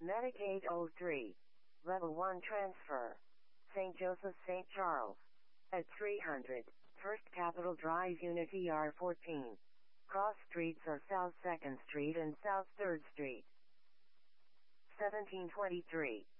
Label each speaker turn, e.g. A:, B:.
A: Medicaid 03. Level 1 transfer. St. Joseph St. Charles. At 300. First Capitol Drive Unit ER14. Cross streets are South 2nd Street and South 3rd Street. 1723.